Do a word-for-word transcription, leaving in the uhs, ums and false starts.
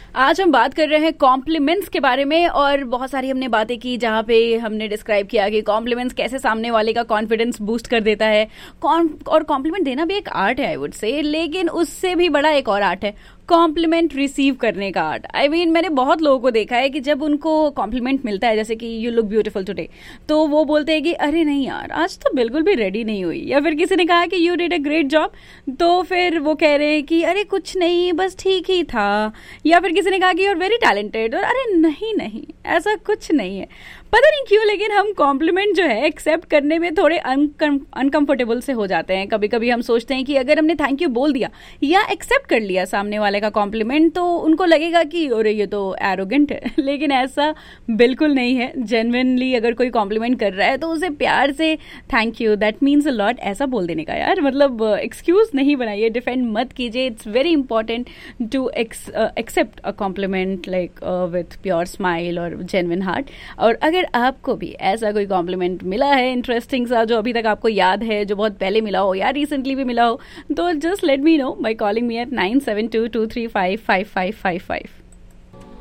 आज हम बात कर रहे हैं कॉम्प्लीमेंट्स के बारे में और बहुत सारी हमने बातें की जहाँ पे हमने डिस्क्राइब किया कि कॉम्प्लीमेंट्स कैसे सामने वाले का कॉन्फिडेंस बूस्ट कर देता है। और कॉम्प्लीमेंट देना भी एक आर्ट है आई वुड से, लेकिन उससे भी बड़ा एक और आर्ट है कॉम्प्लीमेंट रिसीव करने का आर्ट। आई मीन मैंने बहुत लोगों को देखा है कि जब उनको कॉम्प्लीमेंट मिलता है, जैसे कि यू लुक ब्यूटीफुल टुडे, तो वो बोलते हैं कि अरे नहीं यार आज तो बिल्कुल भी रेडी नहीं हुई। या फिर किसी ने कहा कि you did a great job, तो फिर वो कह रहे हैं कि अरे कुछ नहीं बस ठीक ही था। या फिर किसी ने कहा कि यू आर वेरी टैलेंटेड, और अरे नहीं नहीं ऐसा कुछ नहीं है। पता नहीं क्यों लेकिन हम कॉम्प्लीमेंट जो है एक्सेप्ट करने में थोड़े अनकंफर्टेबल से हो जाते हैं। कभी कभी हम सोचते हैं कि अगर हमने थैंक यू बोल दिया या एक्सेप्ट कर लिया सामने वाले का कॉम्प्लीमेंट, तो उनको लगेगा कि अरे ये तो एरोगेंट है। लेकिन ऐसा बिल्कुल नहीं है। जेन्युइनली अगर कोई कॉम्प्लीमेंट कर रहा है तो उसे प्यार से thank you, that means a lot ऐसा बोल देने का यार। मतलब एक्सक्यूज नहीं बनाइए, डिफेंड मत कीजिए। It's very important to accept a compliment like with pure smile और जेन्युइन हार्ट। और अगर आपको भी ऐसा कोई कॉम्प्लीमेंट मिला है इंटरेस्टिंग सा, जो अभी तक आपको याद है, जो बहुत पहले मिला हो या रिसेंटली भी मिला हो, तो just let me know by calling me at nine seven to to three five five five five five.